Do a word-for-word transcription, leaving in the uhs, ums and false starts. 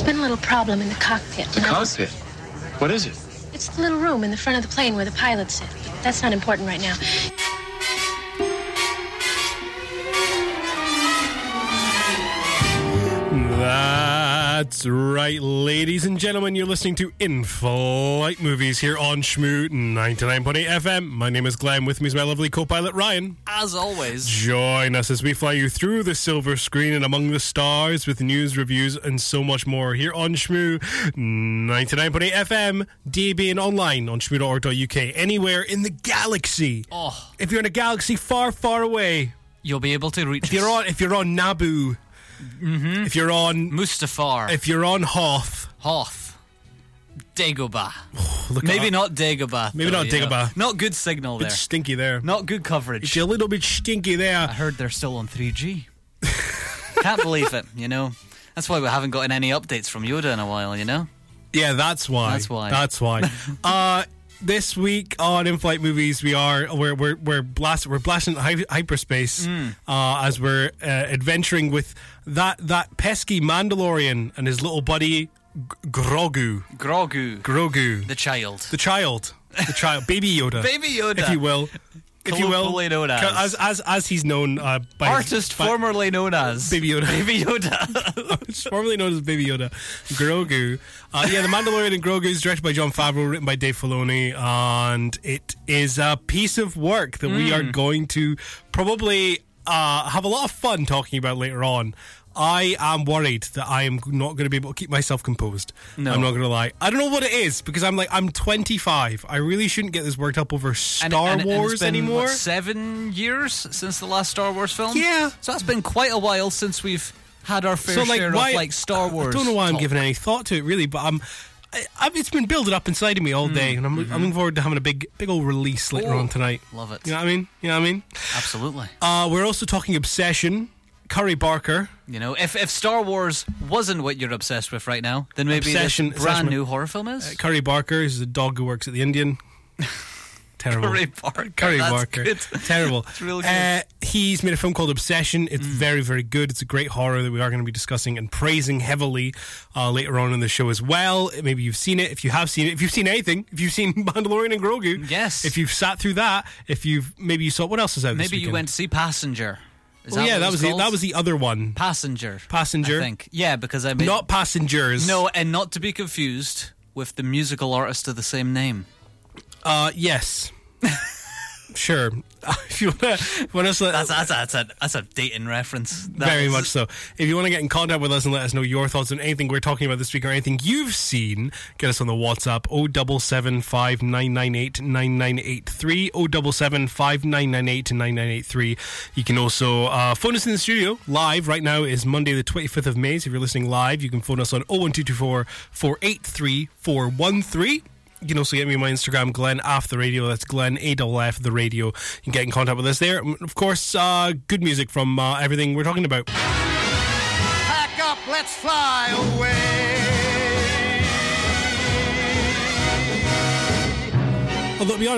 been a little problem in the cockpit. The cockpit? What is it? It's the little room in the front of the plane where the pilots sit. But that's not important right now. That's right, ladies and gentlemen. You're listening to In-Flight Movies here on Shmoo ninety-nine point eight F M. My name is Glenn. With me is my lovely co-pilot Ryan. As always. Join us as we fly you through the silver screen and among the stars with news, reviews, and so much more here on Shmoo ninety-nine point eight F M, D A B and online on shmoo dot org dot U K. Anywhere in the galaxy. Oh. If you're in a galaxy far, far away, you'll be able to reach if you're on, if you're on Naboo, mm-hmm. if you're on Mustafar, if you're on Hoth, Hoth, Dagobah. Oh, look maybe up. not Dagobah. Maybe though, not Dagobah. Know. Not good signal there. It's stinky there. Not good coverage. It's a little bit stinky there. I heard they're still on three G. Can't believe it, you know. That's why we haven't gotten any updates from Yoda in a while, you know. Yeah, that's why. That's why. That's why. uh, this week on In-Flight Movies, we are we're we're we're blast we're blasting hy- hyperspace Mm. uh, as we're uh, adventuring with that that pesky Mandalorian and his little buddy G- Grogu. Grogu. Grogu. The child. The child. The child. Baby Yoda. Baby Yoda. If you will. If you will, Colloquially known as. as as as he's known uh, by Artist by, formerly known as Baby Yoda. Baby Yoda. It's formerly known as Baby Yoda. Grogu. Uh, yeah, The Mandalorian and Grogu is directed by Jon Favreau, written by Dave Filoni, and it is a piece of work that mm. we are going to probably uh, have a lot of fun talking about later on. I am worried that I am not going to be able to keep myself composed. No. I'm not going to lie. I don't know what it is, because I'm like, I'm twenty-five. I really shouldn't get this worked up over Star and, and, Wars and it's been, anymore. What, seven years since the last Star Wars film? Yeah. So that's been quite a while since we've had our fair so, like, share why, of like Star Wars. I don't know why I'm talk. giving any thought to it, really, but I'm... I, I, it's been building up inside of me all day, and I'm, mm-hmm. I'm looking forward to having a big, big old release later oh, on tonight. Love it. You know what I mean? You know what I mean? Absolutely. Uh, we're also talking Obsession, Curry Barker. You know, if if Star Wars wasn't what you're obsessed with right now, then maybe Obsession, this brand Obsession. new horror film is. Uh, Curry Barker is a dog who works at the Indian. Terrible. Curry Barker. Curry That's Barker. Good. Terrible. It's real good. Uh, he's made a film called Obsession. It's mm. very, very good. It's a great horror that we are going to be discussing and praising heavily uh, later on in the show as well. Maybe you've seen it. If you have seen it, if you've seen anything, if you've seen Mandalorian and Grogu, yes. If you've sat through that, if you've maybe you saw what else is out. Maybe this weekend? you went to see Passenger. Is well, that yeah, what that it was was the, that was the other one. Passenger. Passenger. I think. Yeah, because I mean not Passengers. No, and not to be confused with the musical artist of the same name. Uh, yes. Sure. If you want to, want us, that's, that's, that's, a, that's a dating reference. That very is. much so. If you want to get in contact with us and let us know your thoughts on anything we're talking about this week or anything you've seen, get us on the WhatsApp oh seven seven five nine nine eight nine nine eight three, oh seven seven five nine nine eight nine nine eight three. You can also uh, phone us in the studio live. Right now is Monday the twenty-fifth of May, so if you're listening live, you can phone us on oh one two two four, four eight three, four one three. You can also get me on my Instagram, Glenn F the Radio. That's Glenn A F F the Radio. You can get in contact with us there. Of course, uh, good music from uh, everything we're talking about. Pack up, let's fly away. Although, to be honest,